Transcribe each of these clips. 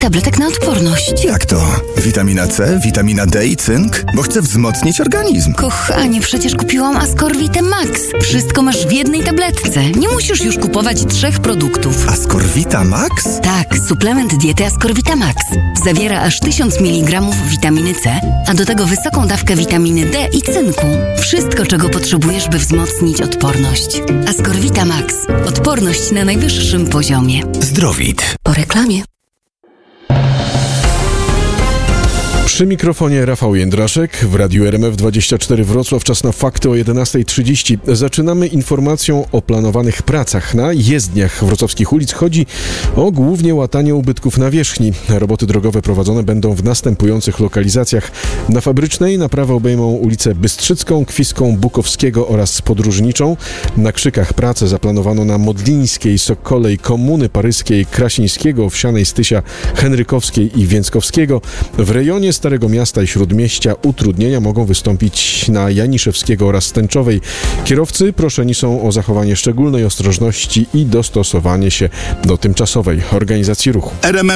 tabletek na odporność. Jak to? Witamina C, witamina D i cynk? Bo chcę wzmocnić organizm. Kochanie, przecież kupiłam Ascorvitę Max. Wszystko masz w jednej tabletce. Nie musisz już kupować 3 produktów. Ascorvita Max? Tak, suplement diety Ascorvita Max. Zawiera aż 1000 mg witaminy C, a do tego wysoką dawkę witaminy D i cynku. Wszystko, czego potrzebujesz, by wzmocnić odporność. Ascorvita Max. Odporność na najwyższym poziomie. Zdrowit. Po reklamie. Przy mikrofonie Rafał Jędraszek w Radiu RMF24 Wrocław. Czas na fakty o 11:30. Zaczynamy informacją o planowanych pracach na jezdniach wrocławskich ulic. Chodzi o głównie łatanie ubytków nawierzchni. Roboty drogowe prowadzone będą w następujących lokalizacjach. Na Fabrycznej naprawę obejmą ulicę Bystrzycką, Kwiską, Bukowskiego oraz Podróżniczą. Na Krzykach pracę zaplanowano na Modlińskiej, Sokolej, Komuny Paryskiej, Krasińskiego, Owsianej, Stysia, Henrykowskiej i Więckowskiego. W rejonie Starego Miasta i Śródmieścia utrudnienia mogą wystąpić na Janiszewskiego oraz Tęczowej. Kierowcy proszeni są o zachowanie szczególnej ostrożności i dostosowanie się do tymczasowej organizacji ruchu.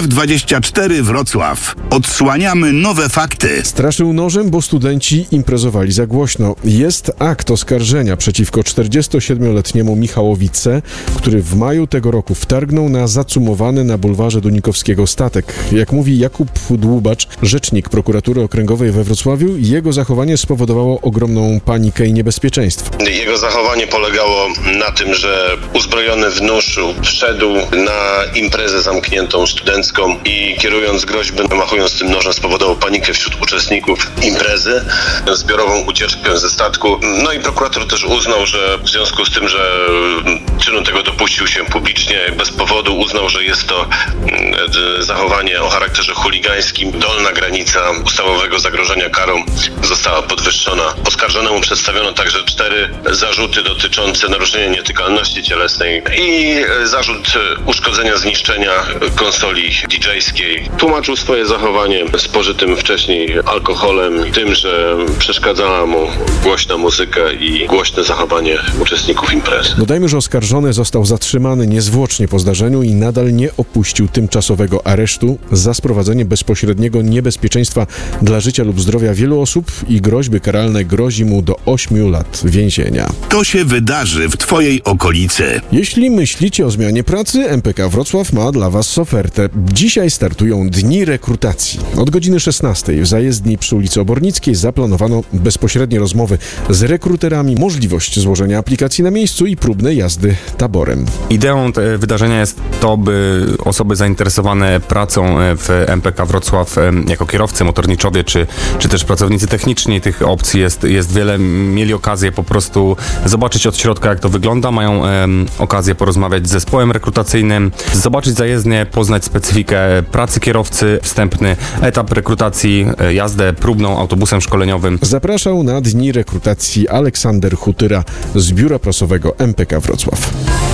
RMF24 Wrocław. Odsłaniamy nowe fakty. Straszył nożem, bo studenci imprezowali za głośno. Jest akt oskarżenia przeciwko 47-letniemu Michałowi C., który w maju tego roku wtargnął na zacumowany na bulwarze Dunikowskiego statek. Jak mówi Jakub Dłubacz, rzecznik Prokuratury Okręgowej we Wrocławiu, jego zachowanie spowodowało ogromną panikę i niebezpieczeństwo. Jego zachowanie polegało na tym, że uzbrojony w nóż wszedł na imprezę zamkniętą studencką i kierując groźby, machując tym nożem, spowodował panikę wśród uczestników imprezy, zbiorową ucieczkę ze statku. No i prokurator też uznał, że w związku z tym, że czynu tego dopuścił się publicznie, bez powodu, uznał, że jest to zachowanie o charakterze chuligańskim. Dolna granica ustawowego zagrożenia karą została podwyższona. Oskarżonemu przedstawiono także 4 zarzuty dotyczące naruszenia nietykalności cielesnej i zarzut uszkodzenia, zniszczenia konsoli DJ-skiej. Tłumaczył swoje zachowanie spożytym wcześniej alkoholem, tym, że przeszkadzała mu głośna muzyka i głośne zachowanie uczestników imprezy. Dodajmy, że oskarżony został zatrzymany niezwłocznie po zdarzeniu i nadal nie opuścił tymczasowego aresztu za sprowadzenie bezpośredniego niebezpieczeństwa dla życia lub zdrowia wielu osób i groźby karalne grozi mu do 8 lat więzienia. To się wydarzy w Twojej okolicy. Jeśli myślicie o zmianie pracy, MPK Wrocław ma dla Was ofertę. Dzisiaj startują dni rekrutacji. Od godziny 16 w zajezdni przy ulicy Obornickiej zaplanowano bezpośrednie rozmowy z rekruterami, możliwość złożenia aplikacji na miejscu i próbne jazdy taborem. Ideą wydarzenia jest to, by osoby zainteresowane pracą w MPK Wrocław jako kierowcy, motorniczowie czy też pracownicy techniczni, tych opcji jest wiele, mieli okazję po prostu zobaczyć od środka, jak to wygląda, mają okazję porozmawiać z zespołem rekrutacyjnym, zobaczyć zajezdnię, poznać specyfikę pracy kierowcy, wstępny etap rekrutacji, jazdę próbną autobusem szkoleniowym. Zapraszał na dni rekrutacji Aleksander Hutyra z Biura Prasowego MPK Wrocław.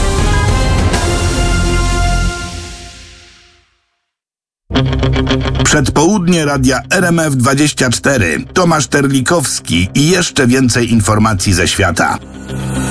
Przedpołudnie radia RMF24. Tomasz Terlikowski i jeszcze więcej informacji ze świata.